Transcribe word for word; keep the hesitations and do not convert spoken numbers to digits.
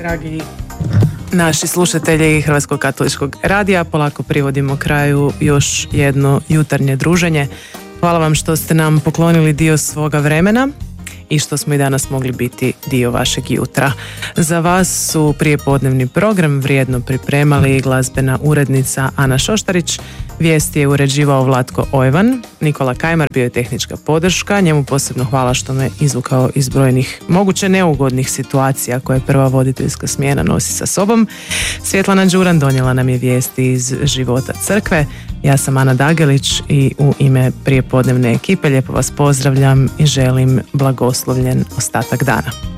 Dragi naši slušatelji Hrvatskog katoličkog radija, polako privodimo kraju još jedno jutarnje druženje. Hvala vam što ste nam poklonili dio svoga vremena i što smo i danas mogli biti dio vašeg jutra. Za vas su prijepodnevni program vrijedno pripremali glazbena urednica Ana Šoštarić, vijesti je uređivao Vlatko Ojvan, Nikola Kajmar bio je tehnička podrška, njemu posebno hvala što me izvukao iz brojnih moguće neugodnih situacija koje prva voditeljska smjena nosi sa sobom. Svjetlana Đuran donijela nam je vijesti iz života crkve. Ja sam Ana Dagelić i u ime prijepodnevne ekipe lijepo vas pozdravljam i želim blagoslovljen ostatak dana.